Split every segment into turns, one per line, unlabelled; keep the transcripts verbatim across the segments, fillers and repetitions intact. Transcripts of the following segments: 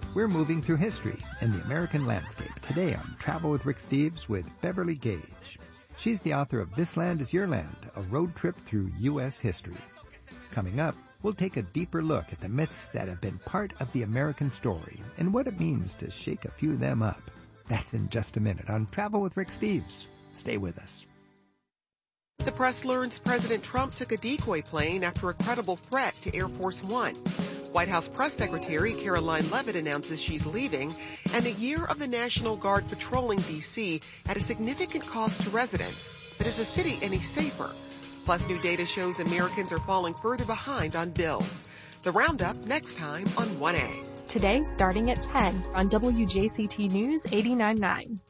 We're moving through history and the American landscape today on Travel with Rick Steves with Beverly Gage. She's the author of This Land is Your Land, a road trip through U S history. Coming up, we'll take a deeper look at the myths that have been part of the American story and what it means to shake a few of them up. That's in just a minute on Travel with Rick Steves. Stay with us.
The press learns President Trump took a decoy plane after a credible threat to Air Force One. White House Press Secretary Caroline Leavitt announces she's leaving, and a year of the National Guard patrolling D C at a significant cost to residents. But is the city any safer? Plus, new data shows Americans are falling further behind on bills. The Roundup next time on one A.
Today, starting at ten on W J C T News eighty-nine point nine.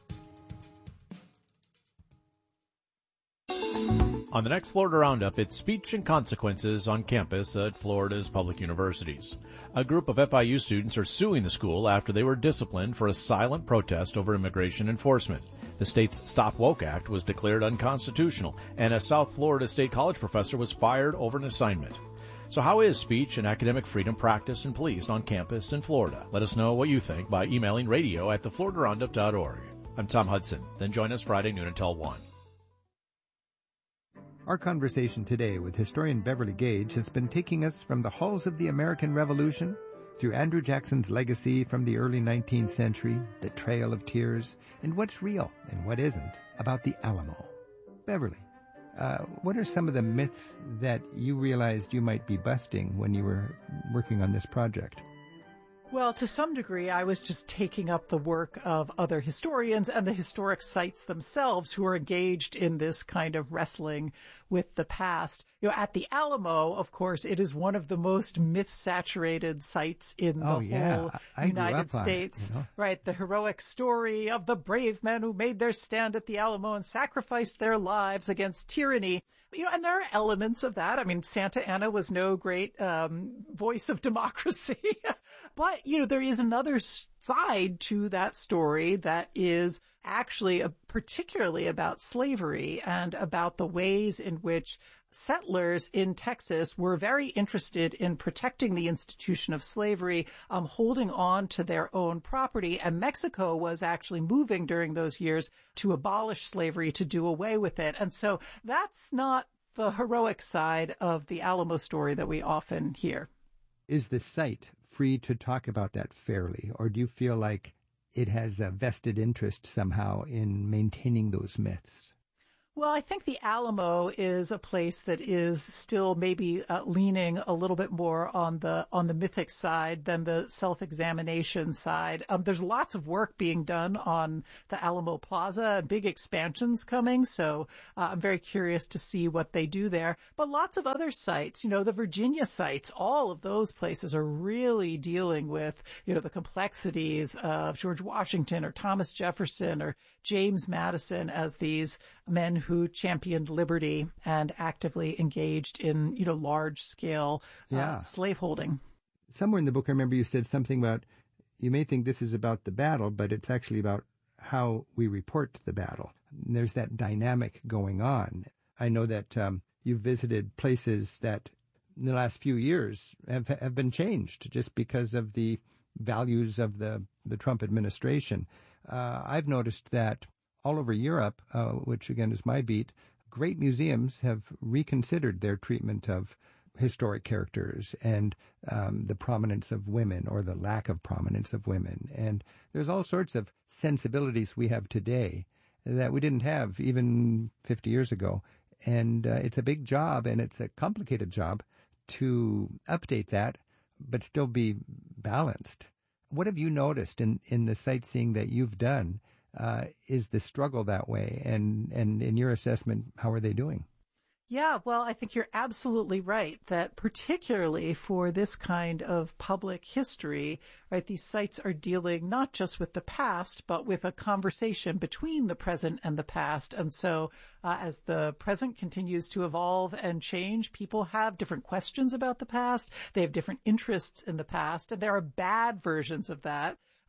On the next Florida Roundup, it's speech and consequences on campus at Florida's public universities. A group of F I U students are suing the school after they were disciplined for a silent protest over immigration enforcement. The state's Stop Woke Act was declared unconstitutional, and a South Florida State College professor was fired over an assignment. So how is speech and academic freedom practiced and policed on campus in Florida? Let us know what you think by emailing radio at the florida roundup dot org. I'm Tom Hudson. Then join us Friday noon until one.
Our conversation today with historian Beverly Gage has been taking us from the halls of the American Revolution through Andrew Jackson's legacy from the early nineteenth century, the Trail of Tears, and what's real and what isn't about the Alamo. Beverly, uh, what are some of the myths that you realized you might be busting when you were working on this project?
Well, to some degree, I was just taking up the work of other historians and the historic sites themselves who are engaged in this kind of wrestling with the past. You know, at the Alamo, of course, it is one of the most myth-saturated sites in the
oh, yeah.
whole
I
United States.
It, you know?
Right, the heroic story of the brave men who made their stand at the Alamo and sacrificed their lives against tyranny. You know, and there are elements of that. I mean, Santa Anna was no great um voice of democracy. But, you know, there is another side to that story that is actually a, particularly about slavery and about the ways in which settlers in Texas were very interested in protecting the institution of slavery, um, holding on to their own property. And Mexico was actually moving during those years to abolish slavery, to do away with it. And so that's not the heroic side of the Alamo story that we often hear.
Is the site free to talk about that fairly, or do you feel like it has a vested interest somehow in maintaining those myths?
Well, I think the Alamo is a place that is still maybe uh, leaning a little bit more on the on the mythic side than the self-examination side. Um, there's lots of work being done on the Alamo Plaza, big expansions coming, so uh, I'm very curious to see what they do there. But lots of other sites, you know, the Virginia sites, all of those places are really dealing with, you know, the complexities of George Washington or Thomas Jefferson or James Madison as these men who championed liberty and actively engaged in, you know, large-scale
yeah.
uh, slaveholding.
Somewhere in the book, I remember you said something about, you may think this is about the battle, but it's actually about how we report the battle. And there's that dynamic going on. I know that um, you've visited places that in the last few years have have been changed just because of the values of the, the Trump administration. Uh, I've noticed that all over Europe, uh, which again is my beat, great museums have reconsidered their treatment of historic characters and um, the prominence of women or the lack of prominence of women. And there's all sorts of sensibilities we have today that we didn't have even fifty years ago. And uh, it's a big job, and it's a complicated job to update that, but still be balanced. What have you noticed in, in the sightseeing that you've done? Uh, is the struggle that way? And, and in your assessment, how are they doing?
Yeah, well, I think you're absolutely right that particularly for this kind of public history, right, these sites are dealing not just with the past, but with a conversation between the present and the past. And so uh, as the present continues to evolve and change, people have different questions about the past. They have different interests in the past, and there are bad versions of that.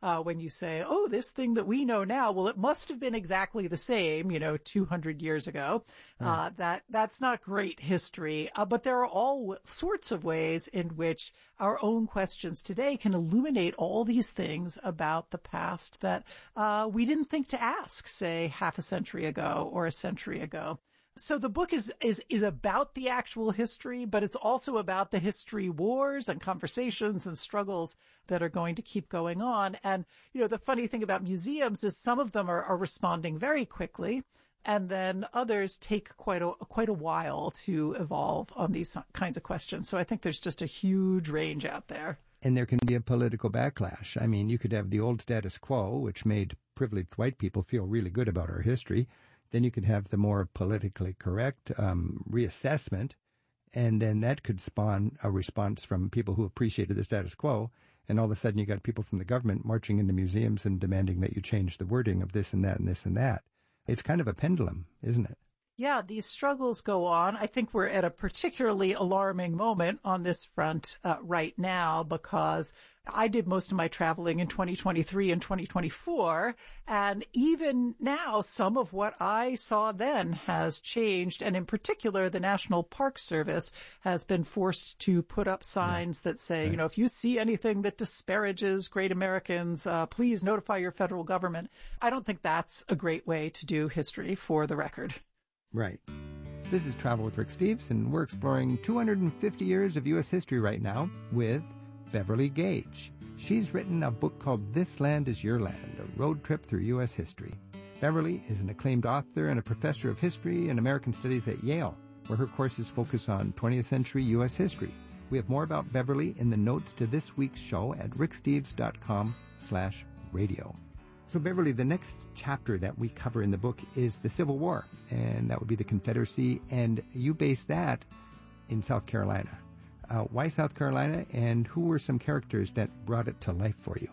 uh, when you say, oh, this thing that we know now, well, it must have been exactly the same, you know, two hundred years ago. Mm. Uh, that, that's not great history. Uh, but there are all sorts of ways in which our own questions today can illuminate all these things about the past that, uh, we didn't think to ask, say, half a century ago or a century ago. So the book is, is, is about the actual history, but it's also about the history wars and conversations and struggles that are going to keep going on. And, you know, the funny thing about museums is some of them are, are responding very quickly, and then others take quite a, quite a while to evolve on these kinds of questions. So I think there's just a huge range out there.
And there can be a political backlash. I mean, you could have the old status quo, which made privileged white people feel really good about our history. Then you could have the more politically correct um, reassessment, and then that could spawn a response from people who appreciated the status quo, and all of a sudden you got people from the government marching into museums and demanding that you change the wording of this and that and this and that. It's kind of a pendulum, isn't it?
Yeah, these struggles go on. I think we're at a particularly alarming moment on this front uh, right now, because I did most of my traveling in twenty twenty-three and twenty twenty-four, and even now some of what I saw then has changed, and in particular the National Park Service has been forced to put up signs yeah. that say, right. you know, if you see anything that disparages great Americans, uh, please notify your federal government. I don't think that's a great way to do history, for the record.
Right. This is Travel with Rick Steves, and we're exploring two hundred fifty years of U S history right now with Beverly Gage. She's written a book called This Land is Your Land, a road trip through U S history. Beverly is an acclaimed author and a professor of history and American studies at Yale, where her courses focus on twentieth century U S history. We have more about Beverly in the notes to this week's show at ricksteves.com slash radio. So, Beverly, the next chapter that we cover in the book is the Civil War, and that would be the Confederacy, and you base that in South Carolina. Uh, why South Carolina, and who were some characters that brought it to life for you?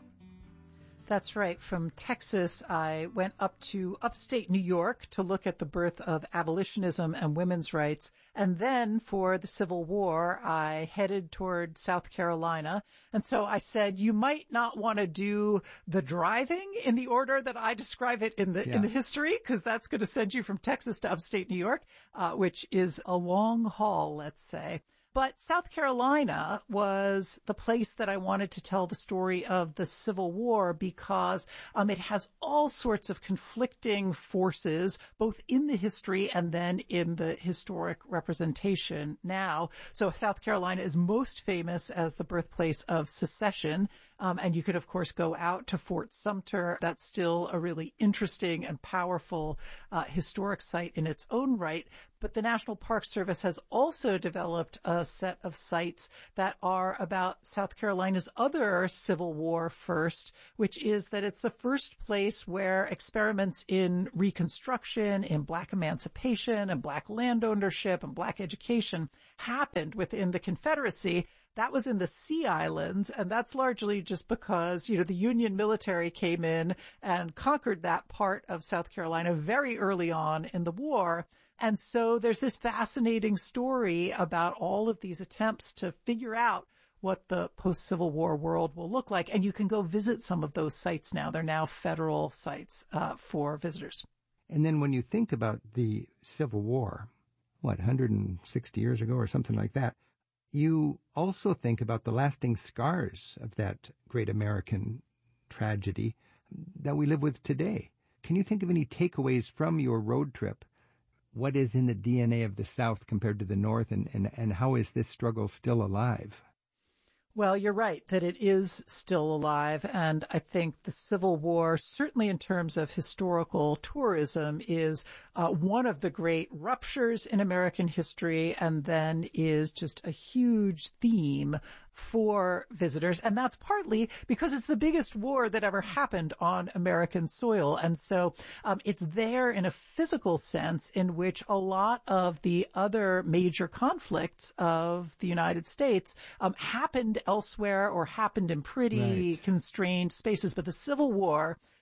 That's right. From Texas, I went up to upstate New York to look at the birth of abolitionism and women's rights. And then for the Civil War, I headed toward South Carolina. And so I said, you might not want to do the driving in the order that I describe it in the, yeah. in the history, because that's going to send you from Texas to upstate New York, uh, which is a long haul, let's say. But South Carolina was the place that I wanted to tell the story of the Civil War, because um, it has all sorts of conflicting forces, both in the history and then in the historic representation now. So South Carolina is most famous as the birthplace of secession. Um, and you could, of course, go out to Fort Sumter. That's still a really interesting and powerful uh, historic site in its own right. But the National Park Service has also developed a set of sites that are about South Carolina's other Civil War first, which is that it's the first place where experiments in Reconstruction, in Black emancipation, and Black land ownership, and Black education happened within the Confederacy. That was in the Sea Islands, and that's largely just because, you know, the Union military came in and conquered that part of South Carolina very early on in the war. And so there's this fascinating story about all of these attempts to figure out what the post-Civil War world will look like. And you can go visit some of those sites now. They're now federal sites uh, for visitors.
And then when you think about the Civil War, what, one hundred sixty years ago or something like that, you also think about the lasting scars of that great American tragedy that we live with today. Can you think of any takeaways from your road trip? What is in the D N A of the South compared to the North, and, and, and how is this struggle still alive?
Well, you're right that it is still alive, and I think the Civil War, certainly in terms of historical tourism, is uh, one of the great ruptures in American history, and then is just a huge theme for visitors. And that's partly because it's the biggest war that ever happened on American soil. And so um, it's there in a physical sense in which a lot of the other major conflicts of the United States um, happened elsewhere or happened in pretty
right.
constrained spaces. But the Civil War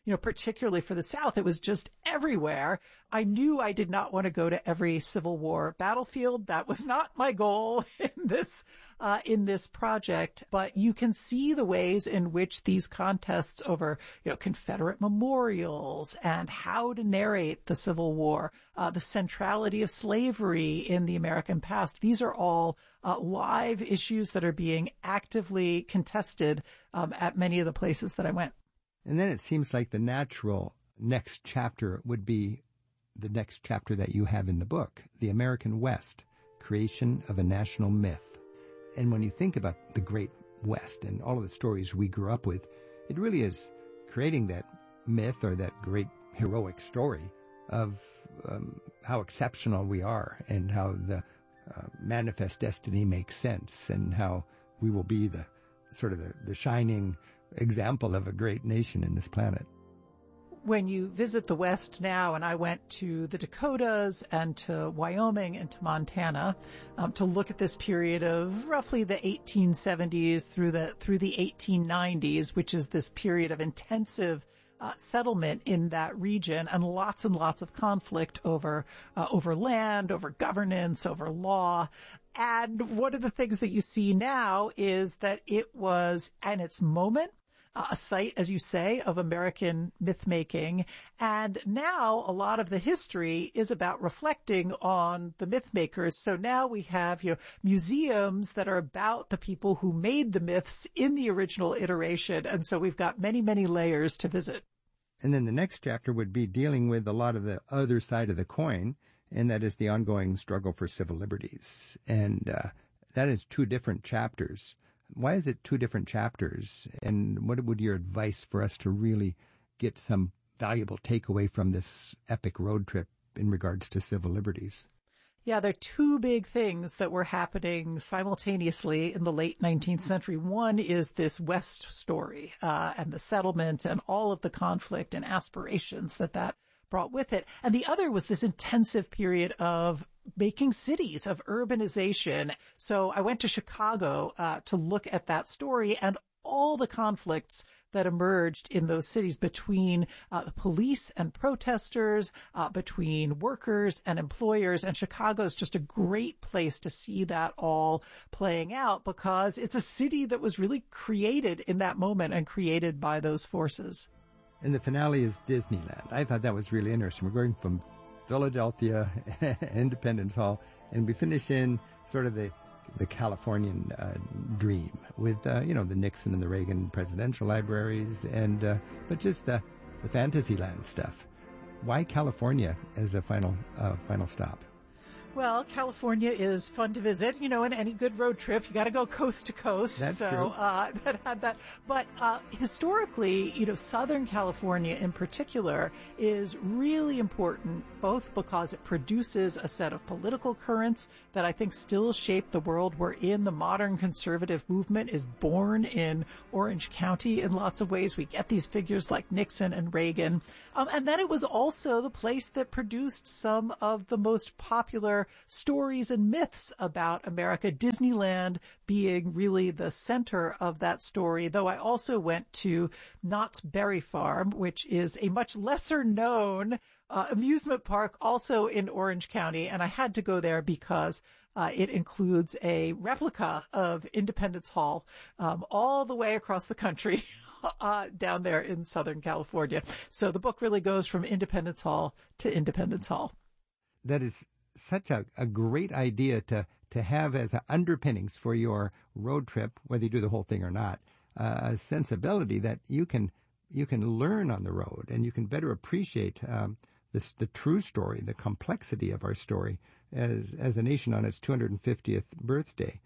you know, particularly for the South, it was just everywhere. I knew I did not want to go to every Civil War battlefield. That was not my goal in this, uh, in this project. But you can see the ways in which these contests over, you know, Confederate memorials and how to narrate the Civil War, uh, the centrality of slavery in the American past. These are all uh, live issues that are being actively contested um, at many of the places that I went.
And then it seems like the natural next chapter would be the next chapter that you have in the book, The American West, Creation of a National Myth. And when you think about the Great West and all of the stories we grew up with, it really is creating that myth or that great heroic story of um, how exceptional we are and how the uh, manifest destiny makes sense and how we will be the sort of the, the shining example of a great nation in this planet.
When you visit the West now, and I went to the Dakotas and to Wyoming and to Montana um, to look at this period of roughly the eighteen seventies through the through the eighteen nineties, which is this period of intensive uh, settlement in that region and lots and lots of conflict over uh, over land, over governance, over law. And one of the things that you see now is that it was, at its moment, a site, as you say, of American myth-making. And now a lot of the history is about reflecting on the myth-makers. So now we have, you know, museums that are about the people who made the myths in the original iteration. And so we've got many, many layers to visit.
And then the next chapter would be dealing with a lot of the other side of the coin, and that is the ongoing struggle for civil liberties. And uh, that is two different chapters. Why is it two different chapters? And what would your advice for us to really get some valuable takeaway from this epic road trip in regards to civil liberties?
Yeah, there are two big things that were happening simultaneously in the late nineteenth century. One is this West story uh, and the settlement and all of the conflict and aspirations that that brought with it. And the other was this intensive period of making cities, of urbanization. So I went to Chicago uh, to look at that story and all the conflicts that emerged in those cities between uh, the police and protesters, uh, between workers and employers. And Chicago is just a great place to see that all playing out because it's a city that was really created in that moment and created by those forces.
And the finale is Disneyland. I thought that was really interesting. We're going from Philadelphia, Independence Hall, and we finish in sort of the the Californian uh, dream with, uh, you know, the Nixon and the Reagan presidential libraries, and uh, but just the, the Fantasyland stuff. Why California as a final uh, final stop?
Well, California is fun to visit. You know, in any good road trip, you got to go coast to coast.
That's
so,
true.
Uh, that had that. But uh, historically, you know, Southern California in particular is really important, both because it produces a set of political currents that I think still shape the world we're in. The modern conservative movement is born in Orange County in lots of ways. We get these figures like Nixon and Reagan. Um, and then it was also the place that produced some of the most popular stories and myths about America, Disneyland being really the center of that story, though I also went to Knott's Berry Farm, which is a much lesser known uh, amusement park also in Orange County, and I had to go there because uh, it includes a replica of Independence Hall um, all the way across the country. Uh, down there in Southern California. So the book really goes from Independence Hall to Independence Hall.
That is such a, a great idea to, to have as a underpinnings for your road trip, whether you do the whole thing or not, uh, a sensibility that you can you can learn on the road and you can better appreciate um, this, the true story, the complexity of our story as, as a nation on its two hundred fiftieth birthday.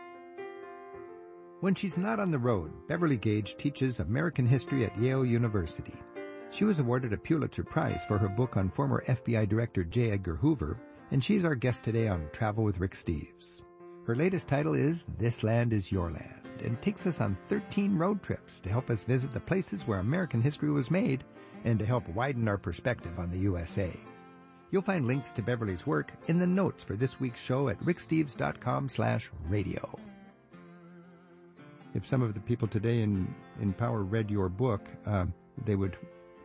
When she's not on the road, Beverly Gage teaches American history at Yale University. She was awarded a Pulitzer Prize for her book on former F B I Director J. Edgar Hoover, and she's our guest today on Travel with Rick Steves. Her latest title is This Land is Your Land, and takes us on thirteen road trips to help us visit the places where American history was made and to help widen our perspective on the U S A. You'll find links to Beverly's work in the notes for this week's show at ricksteves.com slash radio. If some of the people today in, in power read your book, um, they would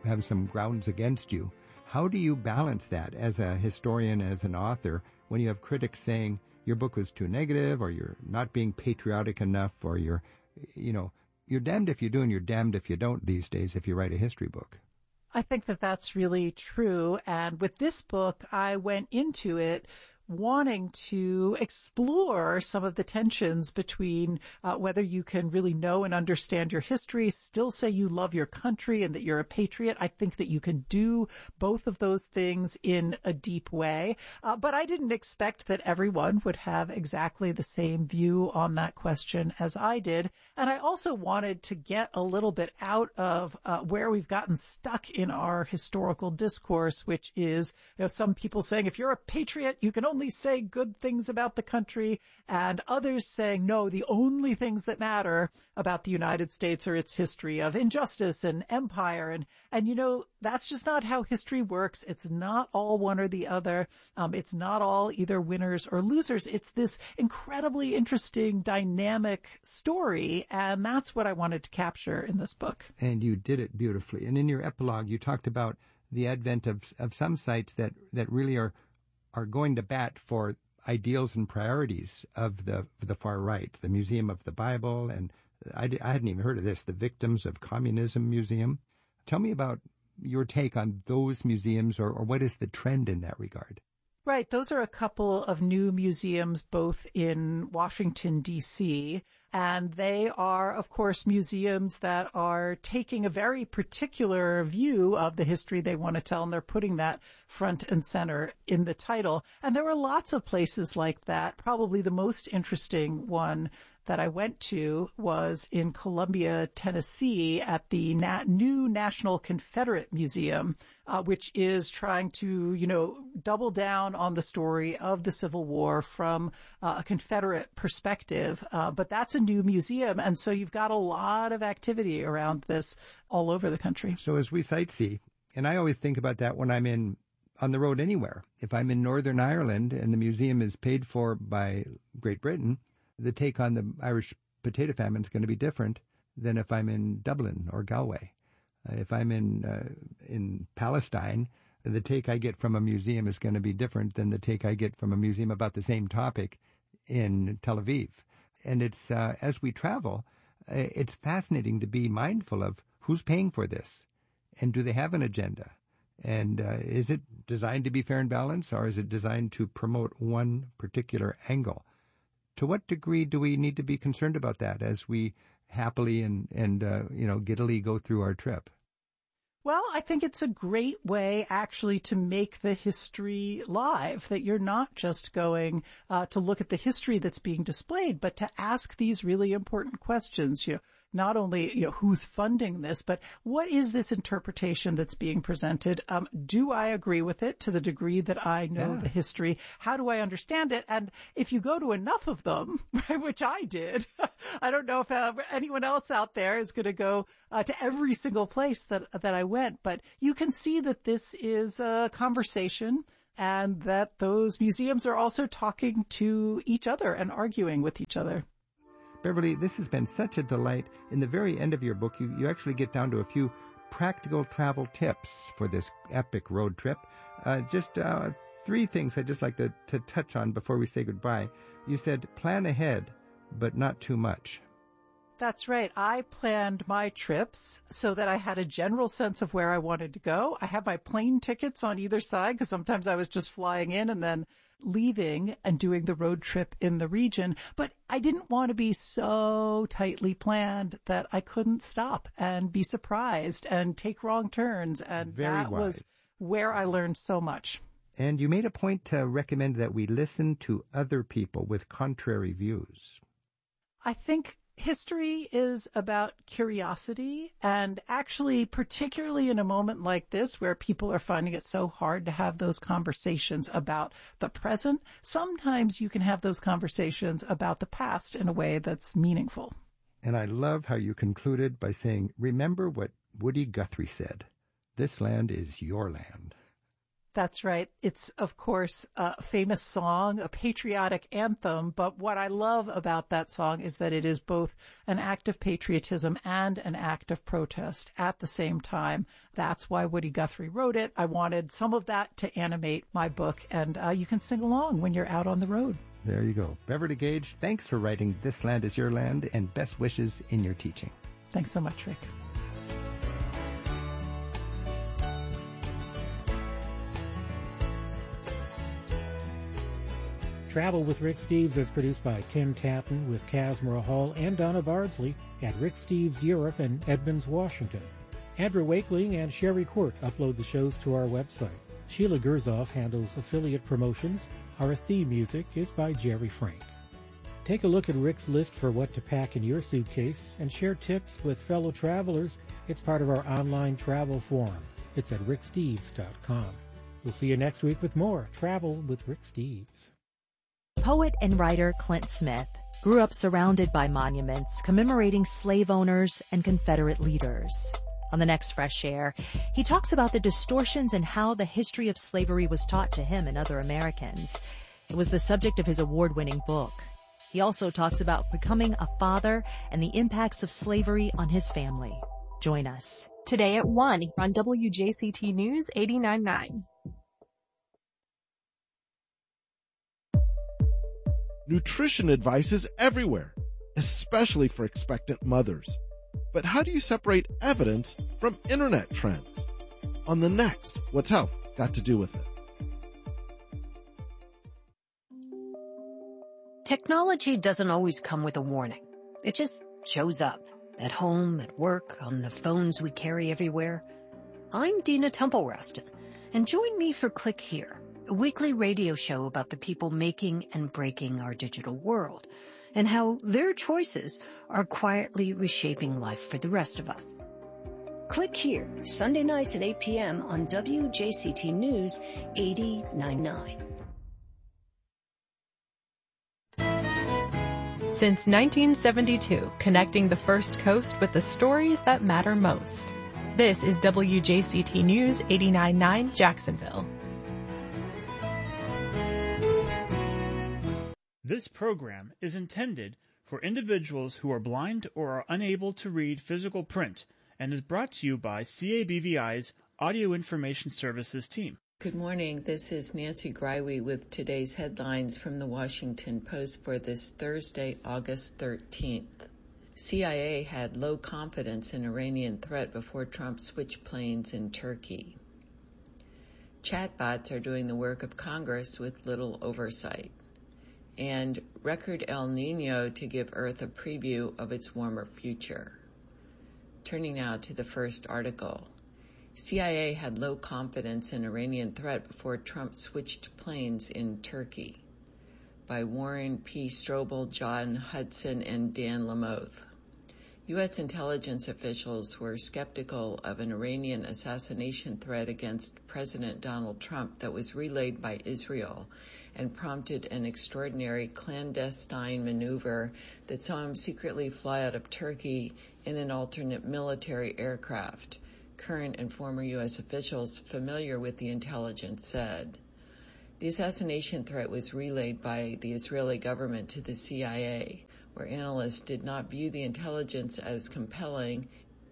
have some grounds against you. How do you balance that as a historian, as an author, when you have critics saying your book was too negative, or you're not being patriotic enough, or you're, you know, you're damned if you do and you're damned if you don't these days if you write a history book?
I think that that's really true. And with this book, I went into it wanting to explore some of the tensions between uh, whether you can really know and understand your history, still say you love your country and that you're a patriot. I think that you can do both of those things in a deep way. Uh, but I didn't expect that everyone would have exactly the same view on that question as I did. And I also wanted to get a little bit out of uh, where we've gotten stuck in our historical discourse, which is, you know, some people saying if you're a patriot, you can only say good things about the country, and others saying, no, the only things that matter about the United States are its history of injustice and empire. And, and you know, that's just not how history works. It's not all one or the other. Um, it's not all either winners or losers. It's this incredibly interesting, dynamic story, and that's what I wanted to capture in this book.
And you did it beautifully. And in your epilogue, you talked about the advent of, of some sites that, that really are are going to bat for ideals and priorities of the the far right, the Museum of the Bible, and I, I hadn't even heard of this, the Victims of Communism Museum. Tell me about your take on those museums, or, or what is the trend in that regard?
Right. Those are a couple of new museums, both in Washington, D C, and they are, of course, museums that are taking a very particular view of the history they want to tell, and they're putting that front and center in the title. And there were lots of places like that. Probably the most interesting one that I went to was in Columbia, Tennessee, at the Na- new National Confederate Museum, uh, which is trying to, you know, double down on the story of the Civil War from uh, a Confederate perspective. Uh, but that's a new museum, and so you've got a lot of activity around this all over the country.
So as we sightsee, and I always think about that when I'm in on the road anywhere. If I'm in Northern Ireland and the museum is paid for by Great Britain, the take on the Irish potato famine is going to be different than if I'm in Dublin or Galway. Uh, if I'm in uh, in Palestine, the take I get from a museum is going to be different than the take I get from a museum about the same topic in Tel Aviv. And it's uh, as we travel, uh, it's fascinating to be mindful of who's paying for this, and do they have an agenda? And uh, is it designed to be fair and balanced, or is it designed to promote one particular angle? To what degree do we need to be concerned about that as we happily and, and uh, you know, giddily go through our trip?
Well, I think it's a great way actually to make the history live, that you're not just going uh, to look at the history that's being displayed, but to ask these really important questions. You know, not only, you know, who's funding this, but what is this interpretation that's being presented? Um, do I agree with it to the degree that I know
yeah.
the history? How do I understand it? And if you go to enough of them, right, which I did, I don't know if uh, anyone else out there is going to go uh, to every single place that that I went, but you can see that this is a conversation, and that those museums are also talking to each other and arguing with each other.
Beverly, this has been such a delight. In the very end of your book, you, you actually get down to a few practical travel tips for this epic road trip. Uh, just uh, three things I'd just like to, to touch on before we say goodbye. You said plan ahead, but not too much.
That's right. I planned my trips so that I had a general sense of where I wanted to go. I had my plane tickets on either side, because sometimes I was just flying in and then leaving and doing the road trip in the region. But I didn't want to be so tightly planned that I couldn't stop and be surprised and take wrong turns. And
Very
that
wise.
was where I learned so much.
And you made a point to recommend that we listen to other people with contrary views.
I think history is about curiosity, and actually, particularly in a moment like this where people are finding it so hard to have those conversations about the present, sometimes you can have those conversations about the past in a way that's meaningful.
And I love how you concluded by saying, remember what Woody Guthrie said, this land is your land.
That's right. It's, of course, a famous song, a patriotic anthem, but what I love about that song is that it is both an act of patriotism and an act of protest at the same time. That's why Woody Guthrie wrote it. I wanted some of that to animate my book, and uh, you can sing along when you're out on the road.
There you go. Beverly Gage, thanks for writing This Land is Your Land, and best wishes in your teaching.
Thanks so much, Rick.
Travel with Rick Steves is produced by Tim Tatton with Kazmira Hall and Donna Bardsley at Rick Steves Europe in Edmonds, Washington. Andrew Wakeling and Sherry Court upload the shows to our website. Sheila Gerzoff handles affiliate promotions. Our theme music is by Jerry Frank. Take a look at Rick's list for what to pack in your suitcase and share tips with fellow travelers. It's part of our online travel forum. It's at rick steves dot com. We'll see you next week with more Travel with Rick Steves.
Poet and writer Clint Smith grew up surrounded by monuments commemorating slave owners and Confederate leaders. On the next Fresh Air, he talks about the distortions in how the history of slavery was taught to him and other Americans. It was the subject of his award-winning book. He also talks about becoming a father and the impacts of slavery on his family. Join us.
Today at one on W J C T News eighty-nine point nine.
Nutrition advice is everywhere, especially for expectant mothers. But how do you separate evidence from internet trends? On the next What's Health Got to Do with It?
Technology doesn't always come with a warning. It just shows up at home, at work, on the phones we carry everywhere. I'm Dina Temple-Raston, and join me for Click Here, a weekly radio show about the people making and breaking our digital world, and how their choices are quietly reshaping life for the rest of us. Click Here, Sunday nights at eight p.m. on W J C T News eighty-nine point nine.
Since nineteen seventy-two, connecting the First Coast with the stories that matter most. This is W J C T News eighty-nine point nine Jacksonville.
This program is intended for individuals who are blind or are unable to read physical print and is brought to you by C A B V I's Audio Information Services team.
Good morning. This is Nancy Greiwe with today's headlines from the Washington Post for this Thursday, August thirteenth. C I A had low confidence in Iranian threat before Trump switched planes in Turkey. Chatbots are doing the work of Congress with little oversight. And record El Nino to give Earth a preview of its warmer future. Turning now to the first article. C I A had low confidence in Iranian threat before Trump switched planes in Turkey. By Warren P. Strobel, John Hudson, and Dan Lamoth. U S intelligence officials were skeptical of an Iranian assassination threat against President Donald Trump that was relayed by Israel and prompted an extraordinary clandestine maneuver that saw him secretly fly out of Turkey in an alternate military aircraft. Current and former U S officials familiar with the intelligence said. The assassination threat was relayed by the Israeli government to the C I A, where analysts did not view the intelligence as compelling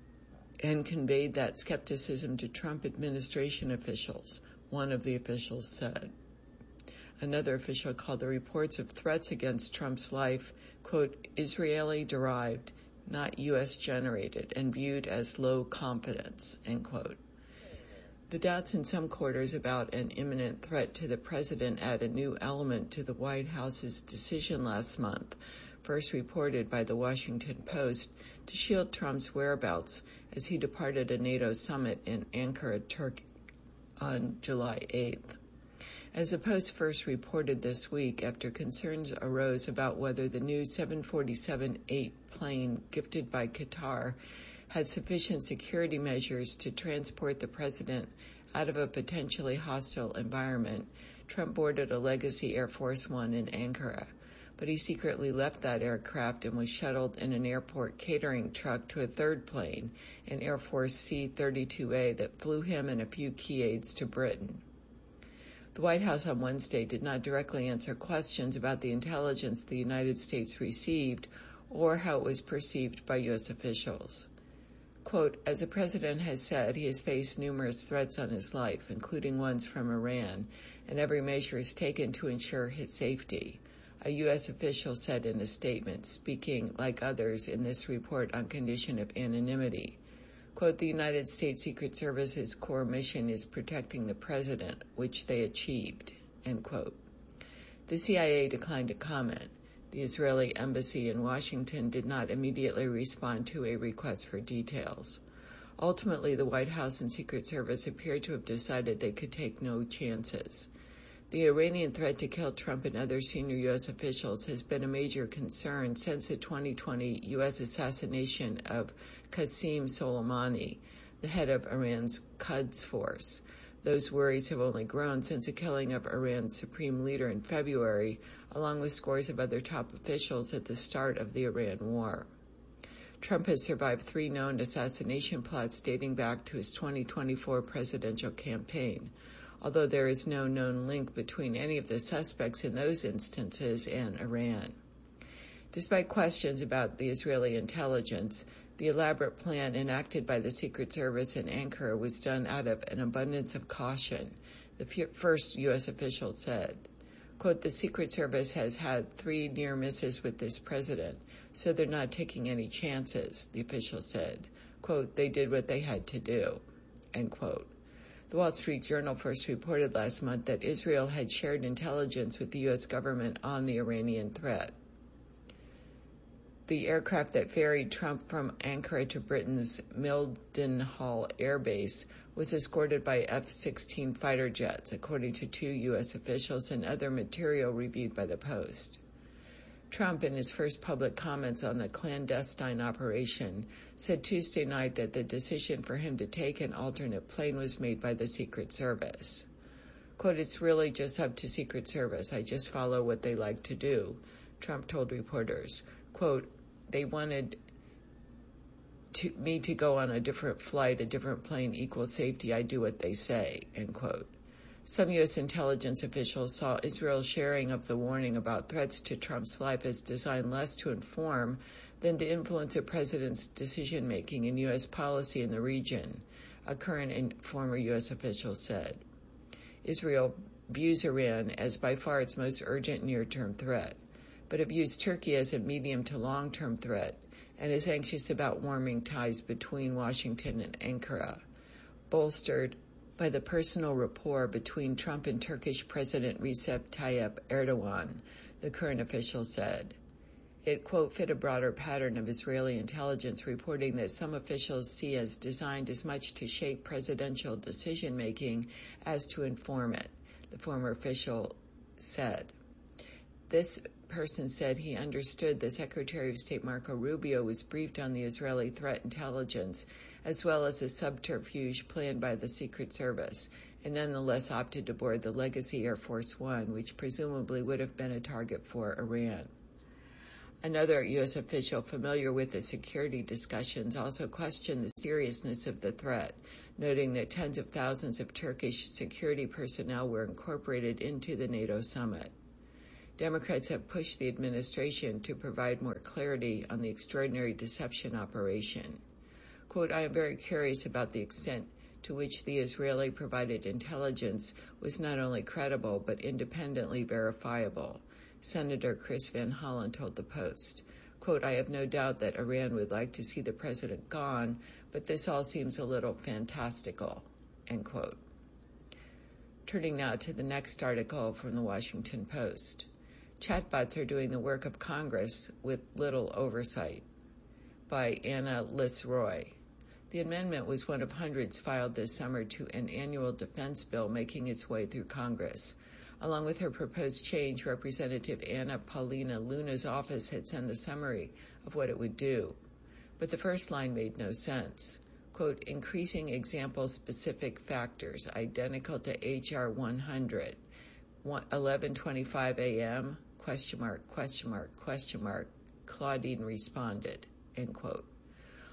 and conveyed that skepticism to Trump administration officials, one of the officials said. Another official called the reports of threats against Trump's life, quote, Israeli-derived, not U S generated, and viewed as low confidence, end quote. The doubts in some quarters about an imminent threat to the president add a new element to the White House's decision last month, first reported by the Washington Post, to shield Trump's whereabouts as he departed a NATO summit in Ankara, Turkey, on July eighth. As the Post first reported this week after concerns arose about whether the new seven forty-seven eight plane gifted by Qatar had sufficient security measures to transport the president out of a potentially hostile environment, Trump boarded a Legacy Air Force One in Ankara. But he secretly left that aircraft and was shuttled in an airport catering truck to a third plane, an Air Force C thirty-two A, that flew him and a few key aides to Britain. The White House on Wednesday did not directly answer questions about the intelligence the United States received or how it was perceived by U S officials. Quote, as the president has said, he has faced numerous threats on his life, including ones from Iran, and every measure is taken to ensure his safety, a U S official said in a statement, speaking, like others, in this report on condition of anonymity. Quote, the United States Secret Service's core mission is protecting the president, which they achieved, end quote. The C I A declined to comment. The Israeli embassy in Washington did not immediately respond to a request for details. Ultimately, the White House and Secret Service appeared to have decided they could take no chances. The Iranian threat to kill Trump and other senior U S officials has been a major concern since the twenty twenty U S assassination of Qasem Soleimani, the head of Iran's Quds Force. Those worries have only grown since the killing of Iran's supreme leader in February, along with scores of other top officials at the start of the Iran war. Trump has survived three known assassination plots dating back to his twenty twenty-four presidential campaign, although there is no known link between any of the suspects in those instances and Iran. Despite questions about the Israeli intelligence, the elaborate plan enacted by the Secret Service in Ankara was done out of an abundance of caution, the first U S official said. Quote, the Secret Service has had three near misses with this president, so they're not taking any chances, the official said. Quote, they did what they had to do, end quote. The Wall Street Journal first reported last month that Israel had shared intelligence with the U S government on the Iranian threat. The aircraft that ferried Trump from Ankara to Britain's Mildenhall Air Base was escorted by F sixteen fighter jets, according to two U S officials and other material reviewed by the Post. Trump, in his first public comments on the clandestine operation, said Tuesday night that the decision for him to take an alternate plane was made by the Secret Service. Quote, it's really just up to Secret Service. I just follow what they like to do, Trump told reporters. Quote, they wanted to, me to go on a different flight, a different plane, equal safety. I do what they say, end quote. Some U S intelligence officials saw Israel's sharing of the warning about threats to Trump's life as designed less to inform than to influence the president's decision-making in U S policy in the region, a current and former U S official said. Israel views Iran as by far its most urgent near-term threat, but it views Turkey as a medium to long-term threat and is anxious about warming ties between Washington and Ankara, bolstered by the personal rapport between Trump and Turkish President Recep Tayyip Erdogan, the current official said. It, quote, fit a broader pattern of Israeli intelligence reporting that some officials see as designed as much to shape presidential decision-making as to inform it, the former official said. This person said he understood the Secretary of State Marco Rubio was briefed on the Israeli threat intelligence as well as the subterfuge planned by the Secret Service, and nonetheless opted to board the Legacy Air Force One, which presumably would have been a target for Iran. Another U S official familiar with the security discussions also questioned the seriousness of the threat, noting that tens of thousands of Turkish security personnel were incorporated into the NATO summit. Democrats have pushed the administration to provide more clarity on the extraordinary deception operation. Quote, I am very curious about the extent to which the Israeli-provided intelligence was not only credible but independently verifiable, Senator Chris Van Hollen told the Post. Quote, I have no doubt that Iran would like to see the president gone, but this all seems a little fantastical, end quote. Turning now to the next article from the Washington Post. Chatbots are doing the work of Congress with little oversight, by Anna Liss-Roy. The amendment was one of hundreds filed this summer to an annual defense bill making its way through Congress. Along with her proposed change, Representative Anna Paulina Luna's office had sent a summary of what it would do. But the first line made no sense. Quote, increasing example-specific factors identical to H R one hundred, eleven twenty-five a.m., question mark, question mark, question mark, Claudine responded, end quote.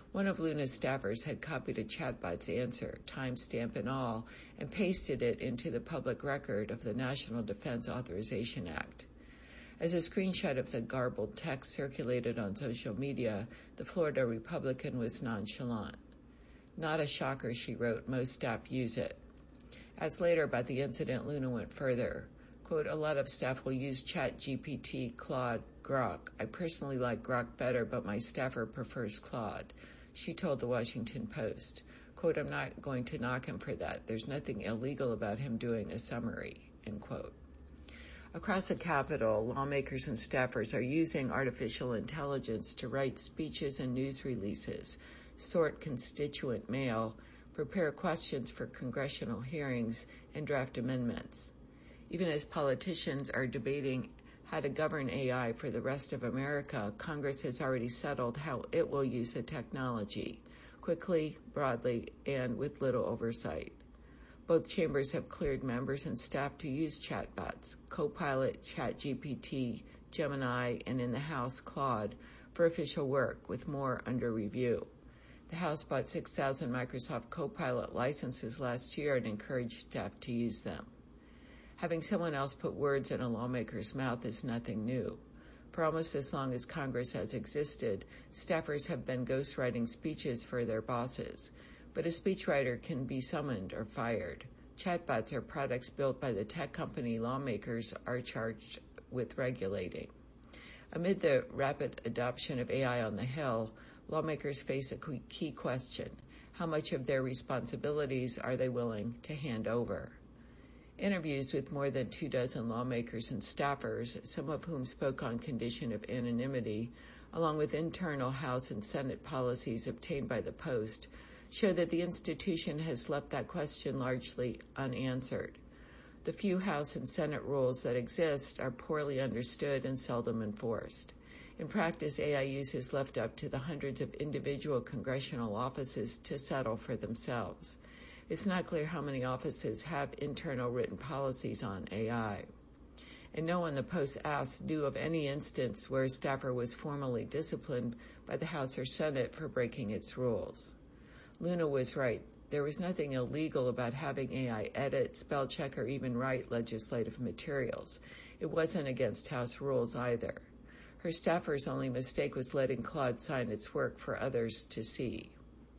One of Luna's staffers had copied a chatbot's answer, timestamp and all, and pasted it into the public record of the National Defense Authorization Act. As a screenshot of the garbled text circulated on social media, the Florida Republican was nonchalant. Not a shocker, she wrote. Most staff use it. Asked later about the incident, Luna went further. Quote, a lot of staff will use ChatGPT, Claude, Grok. I personally like Grok better, but my staffer prefers Claude. She told the Washington Post. Quote, I'm not going to knock him for that. There's nothing illegal about him doing a summary, end quote. Across the Capitol, lawmakers and staffers are using artificial intelligence to write speeches and news releases, sort constituent mail, prepare questions for congressional hearings, and draft amendments. Even as politicians are debating how to govern A I for the rest of America, Congress has already settled how it will use the technology, quickly, broadly, and with little oversight. Both chambers have cleared members and staff to use chatbots, Copilot, ChatGPT, Gemini, and in the House, Claude, for official work, with more under review. The House bought six thousand Microsoft Copilot licenses last year and encouraged staff to use them. Having someone else put words in a lawmaker's mouth is nothing new. For almost as long as Congress has existed, staffers have been ghostwriting speeches for their bosses. But a speechwriter can be summoned or fired. Chatbots are products built by the tech company lawmakers are charged with regulating. Amid the rapid adoption of A I on the Hill, lawmakers face a key question. How much of their responsibilities are they willing to hand over? Interviews with more than two dozen lawmakers and staffers, some of whom spoke on condition of anonymity, along with internal House and Senate policies obtained by the Post, show that the institution has left that question largely unanswered. The few House and Senate rules that exist are poorly understood and seldom enforced. In practice, A I use is left up to the hundreds of individual congressional offices to settle for themselves. It's not clear how many offices have internal written policies on A I. And no one, the Post asks, knew of any instance where a staffer was formally disciplined by the House or Senate for breaking its rules. Luna was right. There was nothing illegal about having A I edit, spell check, or even write legislative materials. It wasn't against House rules either. Her staffer's only mistake was letting Claude sign its work for others to see.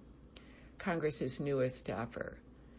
Congress's newest staffer.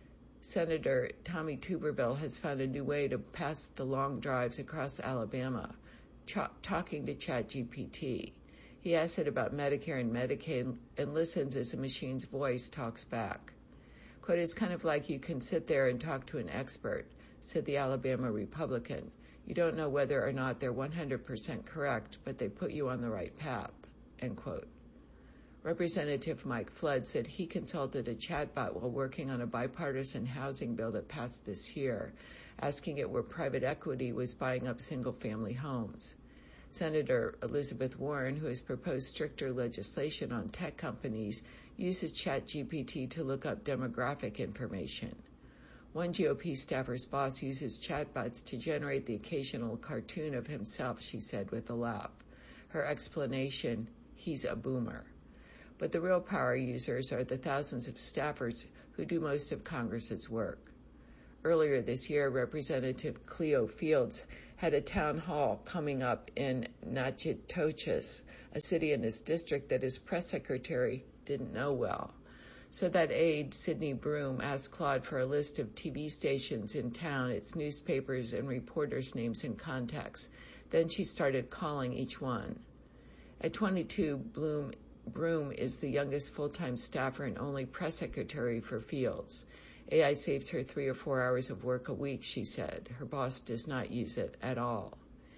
Senator Tommy Tuberville has found a new way to pass the long drives across Alabama, ch- talking to ChatGPT. He asks it about Medicare and Medicaid and listens as the machine's voice talks back. Quote, it's kind of like you can sit there and talk to an expert, said the Alabama Republican. You don't know whether or not they're one hundred percent correct, but they put you on the right path, end quote. Representative Mike Flood said he consulted a chatbot while working on a bipartisan housing bill that passed this year, asking it where private equity was buying up single-family homes. Senator Elizabeth Warren, who has proposed stricter legislation on tech companies, uses ChatGPT to look up demographic information. One G O P staffer's boss uses chatbots to generate the occasional cartoon of himself, she said with a laugh. Her explanation, he's a boomer. But the real power users are the thousands of staffers who do most of Congress's work. Earlier this year, Representative Cleo Fields had a town hall coming up in Natchitoches, a city in his district that his press secretary didn't know well. So that aide, Sidney Broom, asked Claude for a list of T V stations in town, its newspapers and reporters' names and contacts. Then she started calling each one. At twenty-two, Bloom Broom is the youngest full-time staffer and only press secretary for Fields. A I saves her three or four hours of work a week, she said. Her boss does not use it at all.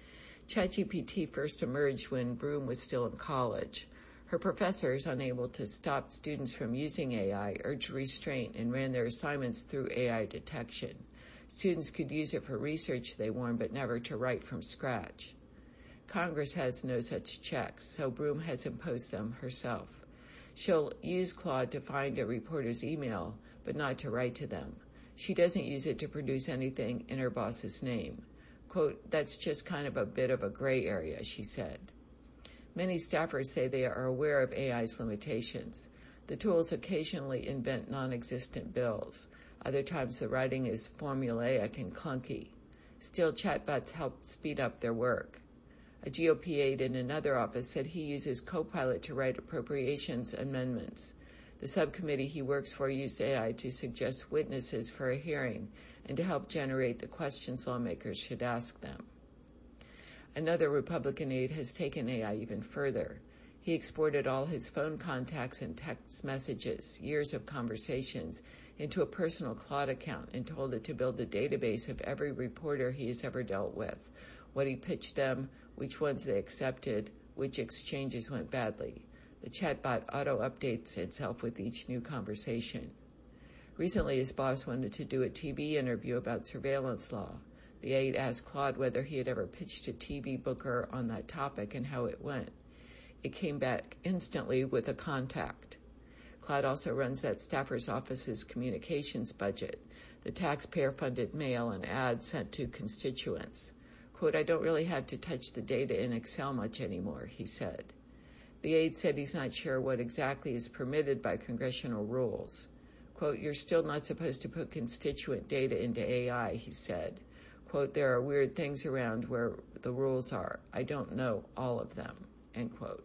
ChatGPT first emerged when Broom was still in college. Her professors, unable to stop students from using A I, urged restraint and ran their assignments through A I detection. Students could use it for research, they warned, but never to write from scratch. Congress has no such checks, so Broom has imposed them herself. She'll use Claude to find a reporter's email, but not to write to them. She doesn't use it to produce anything in her boss's name. Quote, that's just kind of a bit of a gray area, she said. Many staffers say they are aware of A I's limitations. The tools occasionally invent non-existent bills. Other times the writing is formulaic and clunky. Still, chatbots help speed up their work. A G O P aide in another office said he uses Copilot to write appropriations amendments. The subcommittee he works for used A I to suggest witnesses for a hearing and to help generate the questions lawmakers should ask them. Another Republican aide has taken A I even further. He exported all his phone contacts and text messages, years of conversations, into a personal Claude account and told it to build a database of every reporter he has ever dealt with, what he pitched them, which ones they accepted, which exchanges went badly. The chatbot auto-updates itself with each new conversation. Recently, his boss wanted to do a T V interview about surveillance law. The aide asked Claude whether he had ever pitched a T V booker on that topic and how it went. It came back instantly with a contact. Claude also runs that staffer's office's communications budget, the taxpayer-funded mail and ads sent to constituents. Quote, I don't really have to touch the data in Excel much anymore, he said. The aide said he's not sure what exactly is permitted by congressional rules. Quote, you're still not supposed to put constituent data into A I, he said. Quote, there are weird things around where the rules are. I don't know all of them, end quote.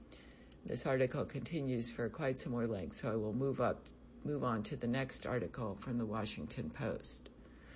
This article continues for quite some more length, so I will move up, move on to the next article from the Washington Post.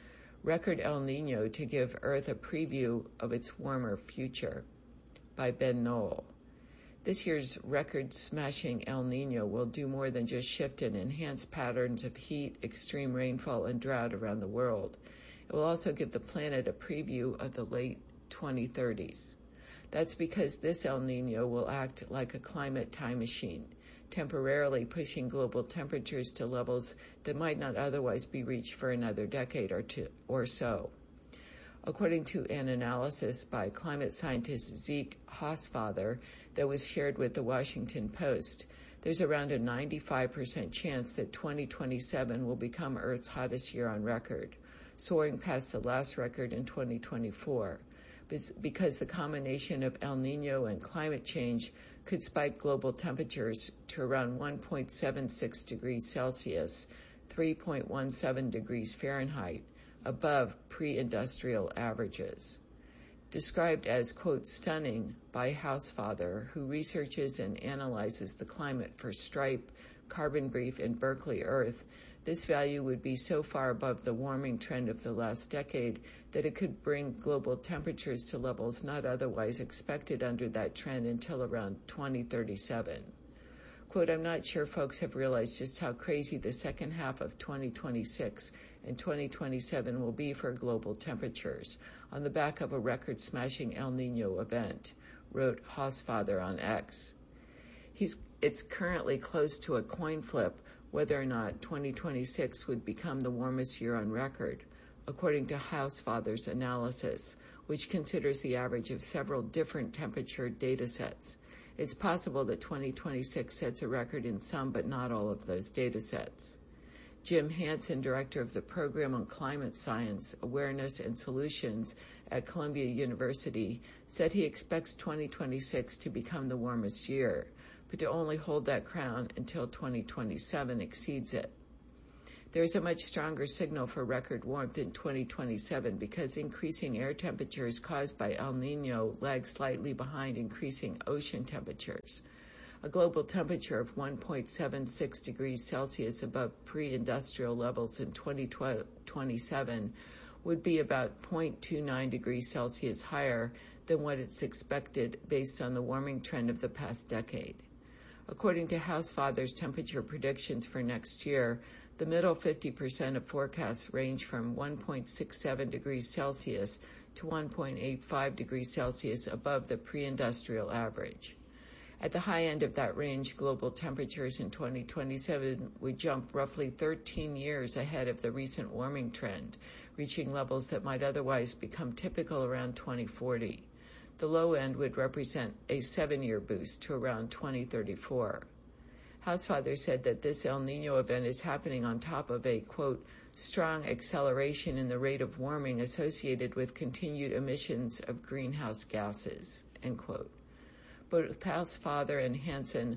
Record El Nino to give Earth a preview of its warmer future, by Ben Knoll. This year's record-smashing El Nino will do more than just shift and enhance patterns of heat, extreme rainfall, and drought around the world. It will also give the planet a preview of the late twenty thirties. That's because this El Nino will act like a climate time machine, temporarily pushing global temperatures to levels that might not otherwise be reached for another decade or two or so. According to an analysis by climate scientist Zeke Hosfather that was shared with the Washington Post, there's around a ninety-five percent chance that twenty twenty-seven will become Earth's hottest year on record, soaring past the last record in twenty twenty-four, because the combination of El Nino and climate change could spike global temperatures to around one point seven six degrees Celsius, three point one seven degrees Fahrenheit, above pre-industrial averages. Described as, quote, stunning by Housefather, who researches and analyzes the climate for Stripe, Carbon Brief, and Berkeley Earth, this value would be so far above the warming trend of the last decade that it could bring global temperatures to levels not otherwise expected under that trend until around twenty thirty-seven. Quote, I'm not sure folks have realized just how crazy the second half of twenty twenty-six and twenty twenty-seven will be for global temperatures on the back of a record-smashing El Nino event, wrote Hosfather on X. He's, it's currently close to a coin flip whether or not twenty twenty-six would become the warmest year on record, according to Housefather's analysis, which considers the average of several different temperature data sets. It's possible that twenty twenty-six sets a record in some but not all of those data sets. Jim Hansen, director of the Program on Climate Science, Awareness and Solutions at Columbia University, said he expects twenty twenty-six to become the warmest year, but to only hold that crown until twenty twenty-seven exceeds it. There is a much stronger signal for record warmth in twenty twenty-seven because increasing air temperatures caused by El Nino lag slightly behind increasing ocean temperatures. A global temperature of one point seven six degrees Celsius above pre-industrial levels in twenty twenty-seven would be about zero point two nine degrees Celsius higher than what it's expected based on the warming trend of the past decade. According to Housefather's temperature predictions for next year, the middle fifty percent of forecasts range from one point six seven degrees Celsius to one point eight five degrees Celsius above the pre-industrial average. At the high end of that range, global temperatures in twenty twenty-seven would jump roughly thirteen years ahead of the recent warming trend, reaching levels that might otherwise become typical around twenty forty. The low end would represent a seven-year boost to around twenty thirty-four. Housefather said that this El Nino event is happening on top of a, quote, strong acceleration in the rate of warming associated with continued emissions of greenhouse gases, end quote. Both Housefather and Hansen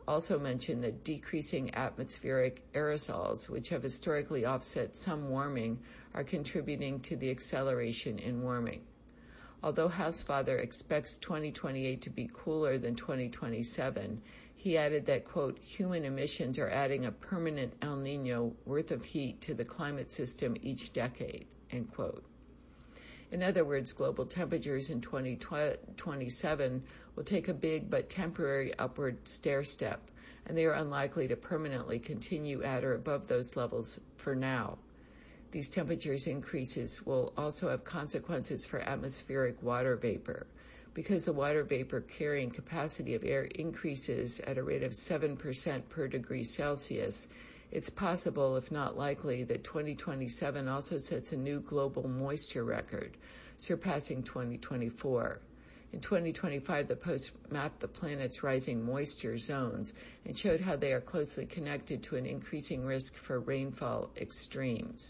also mentioned that decreasing atmospheric aerosols, which have historically offset some warming, are contributing to the acceleration in warming. Although Housefather expects twenty twenty-eight to be cooler than twenty twenty-seven, he added that, quote, human emissions are adding a permanent El Nino worth of heat to the climate system each decade, end quote. In other words, global temperatures in twenty twenty-seven will take a big but temporary upward stairstep, and they are unlikely to permanently continue at or above those levels for now. These temperatures increases will also have consequences for atmospheric water vapor. Because the water vapor carrying capacity of air increases at a rate of seven percent per degree Celsius, it's possible, if not likely, that twenty twenty-seven also sets a new global moisture record, surpassing twenty twenty-four. In twenty twenty-five, the Post mapped the planet's rising moisture zones and showed how they are closely connected to an increasing risk for rainfall extremes.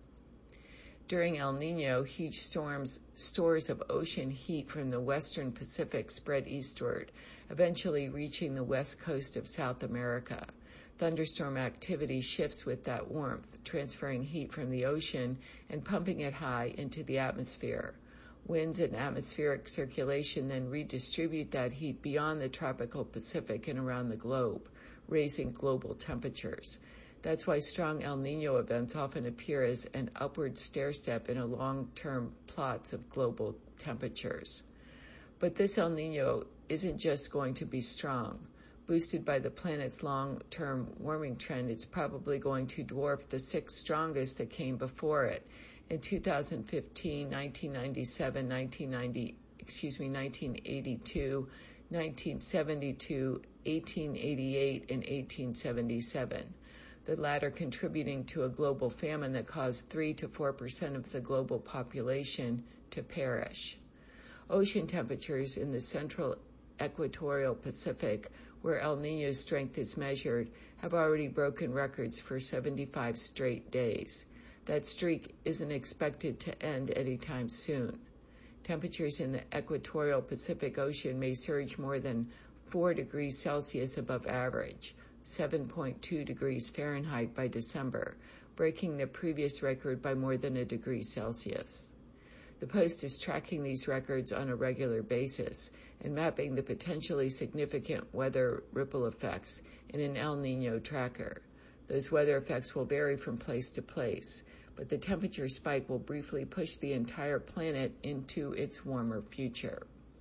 During El Nino, huge storms, stores of ocean heat from the western Pacific spread eastward, eventually reaching the west coast of South America. Thunderstorm activity shifts with that warmth, transferring heat from the ocean and pumping it high into the atmosphere. Winds and atmospheric circulation then redistribute that heat beyond the tropical Pacific and around the globe, raising global temperatures. That's why strong El Nino events often appear as an upward stairstep in a long-term plots of global temperatures. But this El Nino isn't just going to be strong. Boosted by the planet's long-term warming trend, it's probably going to dwarf the six strongest that came before it in two thousand fifteen, nineteen ninety-seven, nineteen ninety, excuse me, nineteen eighty-two, nineteen seventy-two, eighteen eighty-eight, and eighteen seventy-seven. The latter contributing to a global famine that caused three to four percent of the global population to perish. Ocean temperatures in the central equatorial Pacific, where El Nino's strength is measured, have already broken records for seventy-five straight days. That streak isn't expected to end anytime soon. Temperatures in the equatorial Pacific Ocean may surge more than four degrees Celsius above average, seven point two degrees Fahrenheit by December, breaking the previous record by more than a degree Celsius. The Post is tracking these records on a regular basis and mapping the potentially significant weather ripple effects in an El Nino tracker. Those weather effects will vary from place to place, but the temperature spike will briefly push the entire planet into its warmer future.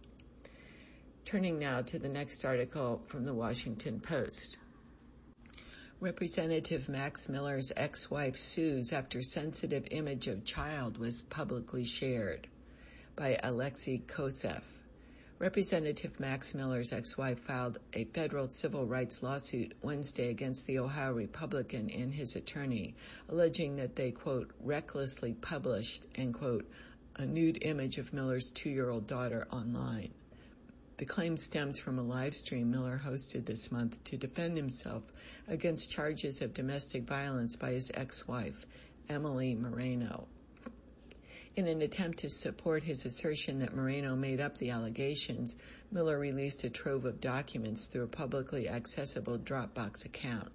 Turning now to the next article from the Washington Post. Representative Max Miller's ex-wife sues after sensitive image of child was publicly shared, by Alexei Koseff. Representative Max Miller's ex-wife filed a federal civil rights lawsuit Wednesday against the Ohio Republican and his attorney, alleging that they, quote, recklessly published, end quote, a nude image of Miller's two-year-old daughter online. The claim stems from a live stream Miller hosted this month to defend himself against charges of domestic violence by his ex-wife, Emily Moreno. In an attempt to support his assertion that Moreno made up the allegations, Miller released a trove of documents through a publicly accessible Dropbox account.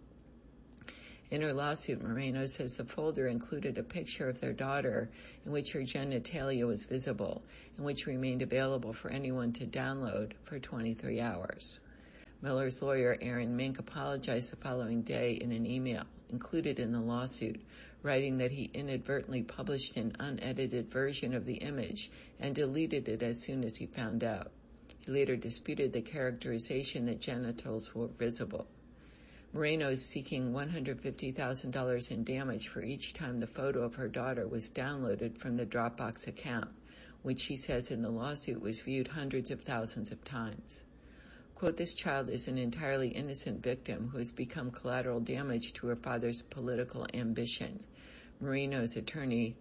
In her lawsuit, Moreno says the folder included a picture of their daughter in which her genitalia was visible and which remained available for anyone to download for twenty-three hours. Miller's lawyer, Aaron Mink, apologized the following day in an email included in the lawsuit, writing that he inadvertently published an unedited version of the image and deleted it as soon as he found out. He later disputed the characterization that genitals were visible. Moreno is seeking one hundred fifty thousand dollars in damage for each time the photo of her daughter was downloaded from the Dropbox account, which she says in the lawsuit was viewed hundreds of thousands of times. Quote, this child is an entirely innocent victim who has become collateral damage to her father's political ambition, Moreno's attorney,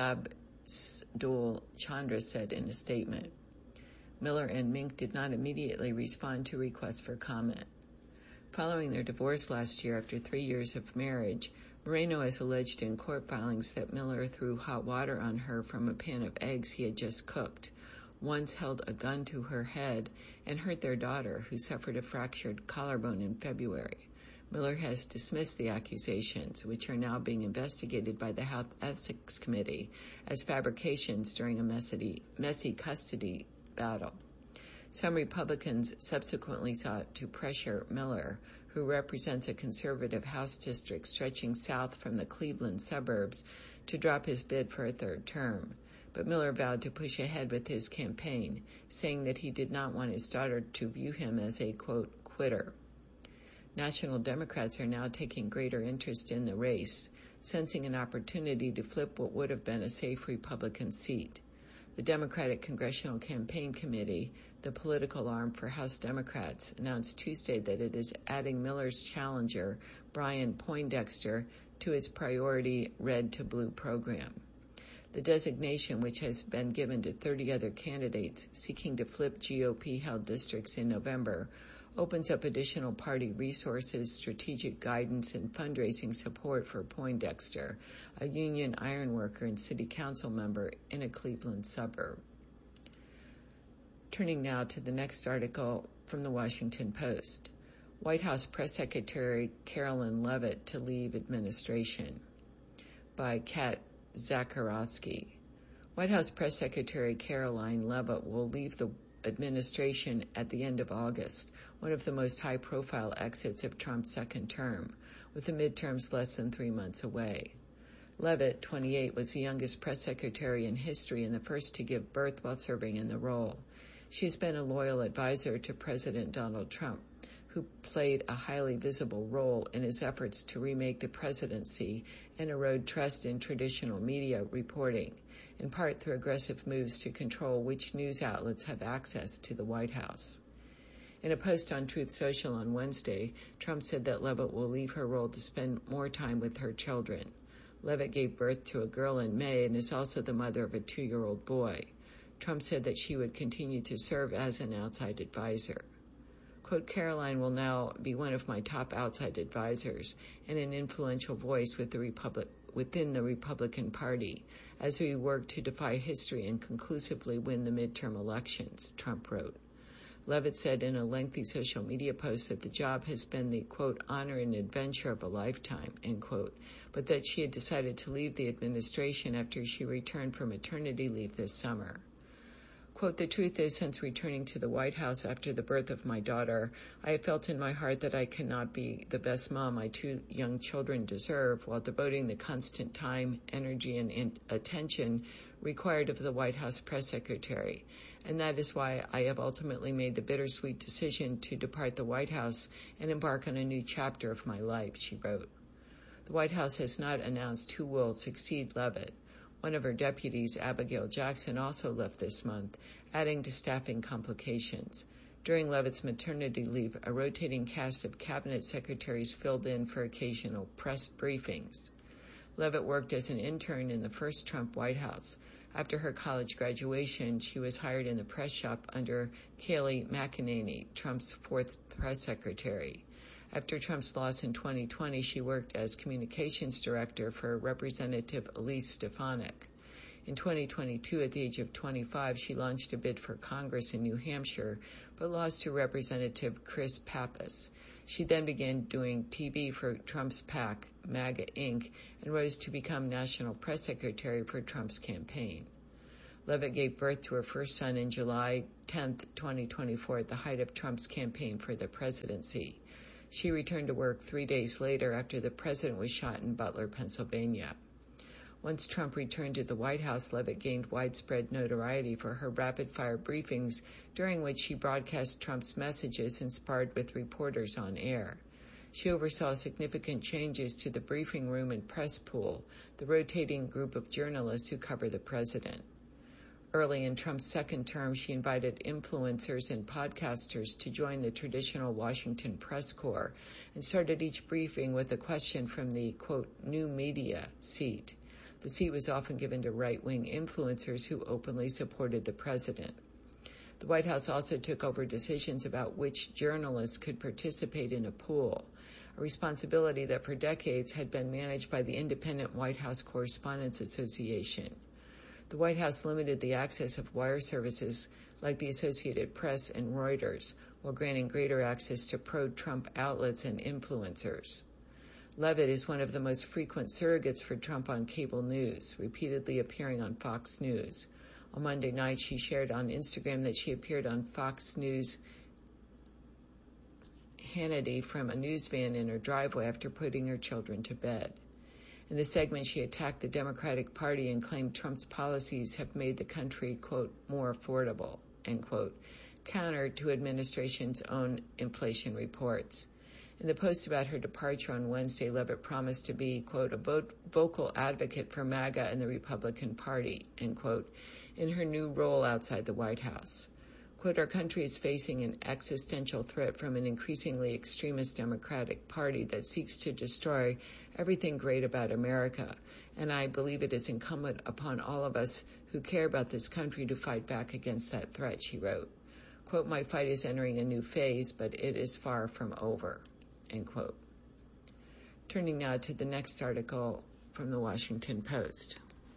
Sabdul Chandra, said in a statement. Miller and Mink did not immediately respond to requests for comment. Following their divorce last year after three years of marriage, Moreno has alleged in court filings that Miller threw hot water on her from a pan of eggs he had just cooked, once held a gun to her head and hurt their daughter, who suffered a fractured collarbone in February. Miller has dismissed the accusations, which are now being investigated by the House Ethics Committee, as fabrications during a messy, messy custody battle. Some Republicans subsequently sought to pressure Miller, who represents a conservative House district stretching south from the Cleveland suburbs, to drop his bid for a third term. But Miller vowed to push ahead with his campaign, saying that he did not want his daughter to view him as a, quote, quitter. National Democrats are now taking greater interest in the race, sensing an opportunity to flip what would have been a safe Republican seat. The Democratic Congressional Campaign Committee, the political arm for House Democrats, announced Tuesday that it is adding Miller's challenger, Brian Poindexter, to its priority Red to Blue program. The designation, which has been given to thirty other candidates seeking to flip G O P-held districts in November, opens up additional party resources, strategic guidance, and fundraising support for Poindexter, a union ironworker and city council member in a Cleveland suburb. Turning now to the next article from the Washington Post. White House Press Secretary Carolyn Leavitt to leave administration, by Kat Zakharowski. White House Press Secretary Caroline Leavitt will leave the administration at the end of August, one of the most high-profile exits of Trump's second term, with the midterms less than three months away. Leavitt, twenty-eight, was the youngest press secretary in history and the first to give birth while serving in the role. She's been a loyal advisor to President Donald Trump, who played a highly visible role in his efforts to remake the presidency and erode trust in traditional media reporting, in part through aggressive moves to control which news outlets have access to the White House. In a post on Truth Social on Wednesday, Trump said that Leavitt will leave her role to spend more time with her children. Leavitt gave birth to a girl in May and is also the mother of a two-year-old boy. Trump said that she would continue to serve as an outside advisor. Quote, Caroline will now be one of my top outside advisors and an influential voice with the Republic, within the Republican Party as we work to defy history and conclusively win the midterm elections, Trump wrote. Leavitt said in a lengthy social media post that the job has been the, quote, honor and adventure of a lifetime, end quote, but that she had decided to leave the administration after she returned from maternity leave this summer. Quote, the truth is, since returning to the White House after the birth of my daughter, I have felt in my heart that I cannot be the best mom my two young children deserve while devoting the constant time, energy, and in- attention required of the White House press secretary. And that is why I have ultimately made the bittersweet decision to depart the White House and embark on a new chapter of my life, she wrote. The White House has not announced who will succeed Leavitt. One of her deputies, Abigail Jackson, also left this month, adding to staffing complications. During Leavitt's maternity leave, a rotating cast of cabinet secretaries filled in for occasional press briefings. Leavitt worked as an intern in the first Trump White House. After her college graduation, she was hired in the press shop under Kayleigh McEnany, Trump's fourth press secretary. After Trump's loss in twenty twenty, she worked as communications director for Representative Elise Stefanik. In twenty twenty-two, at the age of twenty-five, she launched a bid for Congress in New Hampshire, but lost to Representative Chris Pappas. She then began doing T V for Trump's PAC, MAGA Incorporated, and rose to become national press secretary for Trump's campaign. Leavitt gave birth to her first son in July tenth, twenty twenty-four, at the height of Trump's campaign for the presidency. She returned to work three days later after the president was shot in Butler, Pennsylvania. Once Trump returned to the White House, Leavitt gained widespread notoriety for her rapid-fire briefings, during which she broadcast Trump's messages and sparred with reporters on air. She oversaw significant changes to the briefing room and press pool, the rotating group of journalists who cover the president. Early in Trump's second term, she invited influencers and podcasters to join the traditional Washington press corps and started each briefing with a question from the, quote, new media seat. The seat was often given to right-wing influencers who openly supported the president. The White House also took over decisions about which journalists could participate in a pool, a responsibility that for decades had been managed by the Independent White House Correspondents Association. The White House limited the access of wire services like the Associated Press and Reuters, while granting greater access to pro-Trump outlets and influencers. Levitt is one of the most frequent surrogates for Trump on cable news, repeatedly appearing on Fox News. On Monday night, she shared on Instagram that she appeared on Fox News Hannity from a news van in her driveway after putting her children to bed. In the segment, she attacked the Democratic Party and claimed Trump's policies have made the country, quote, more affordable, end quote, counter to administration's own inflation reports. In the post about her departure on Wednesday, Levitt promised to be, quote, a vo- vocal advocate for MAGA and the Republican Party, end quote, in her new role outside the White House. Quote, our country is facing an existential threat from an increasingly extremist Democratic Party that seeks to destroy everything great about America, and I believe it is incumbent upon all of us who care about this country to fight back against that threat, she wrote. Quote, my fight is entering a new phase, but it is far from over, end quote. Turning now to the next article from the Washington Post.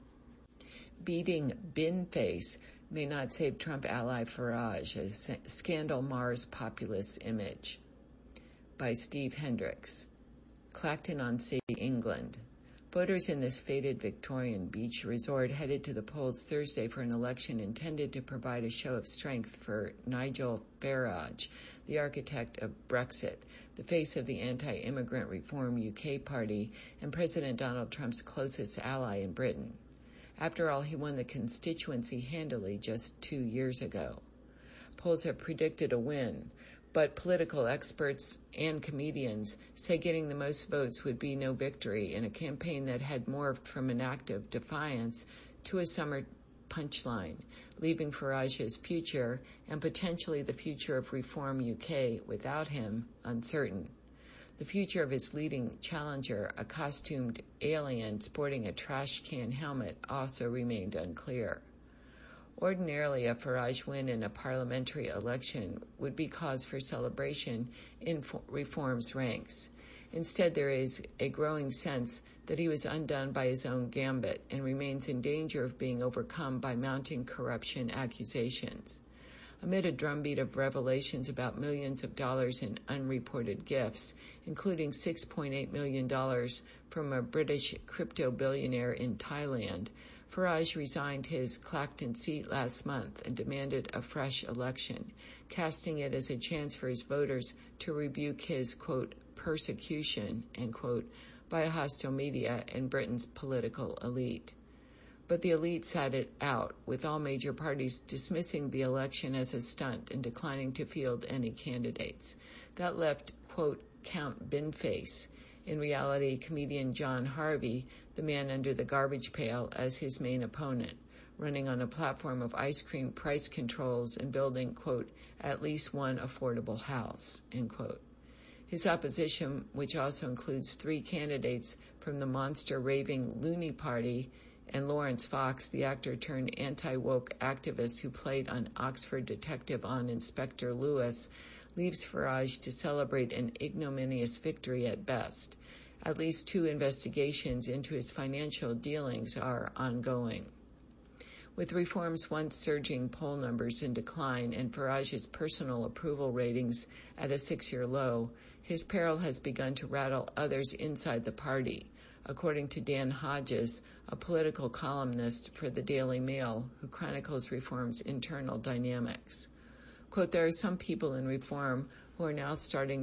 Beating bin face may not save Trump ally Farage as scandal mars populist image, by Steve Hendricks. Clacton-on-Sea, England. Voters in this fated Victorian beach resort headed to the polls Thursday for an election intended to provide a show of strength for Nigel Farage, the architect of Brexit, the face of the anti-immigrant Reform U K party, and President Donald Trump's closest ally in Britain. After all, he won the constituency handily just two years ago. Polls have predicted a win, but political experts and comedians say getting the most votes would be no victory in a campaign that had morphed from an act of defiance to a summer punchline, leaving Farage's future and potentially the future of Reform U K without him uncertain. The future of his leading challenger, a costumed alien sporting a trash can helmet, also remained unclear. Ordinarily, a Farage win in a parliamentary election would be cause for celebration in Reform's ranks. Instead, there is a growing sense that he was undone by his own gambit and remains in danger of being overcome by mounting corruption accusations. Amid a drumbeat of revelations about millions of dollars in unreported gifts, including six point eight million dollars from a British crypto billionaire in Thailand, Farage resigned his Clacton seat last month and demanded a fresh election, casting it as a chance for his voters to rebuke his, quote, persecution, end quote, by a hostile media and Britain's political elite. But the elite sat it out, with all major parties dismissing the election as a stunt and declining to field any candidates. That left, quote, Count Binface, in reality comedian John Harvey, the man under the garbage pail, as his main opponent, running on a platform of ice cream price controls and building, quote, at least one affordable house, end quote. His opposition, which also includes three candidates from the monster raving Looney Party, and Lawrence Fox, the actor turned anti-woke activist who played on Oxford detective on Inspector Lewis, leaves Farage to celebrate an ignominious victory at best. At least two investigations into his financial dealings are ongoing. With Reform's once surging poll numbers in decline and Farage's personal approval ratings at a six-year low, his peril has begun to rattle others inside the party, according to Dan Hodges, a political columnist for the Daily Mail who chronicles Reform's internal dynamics. Quote, there are some people in Reform who are now starting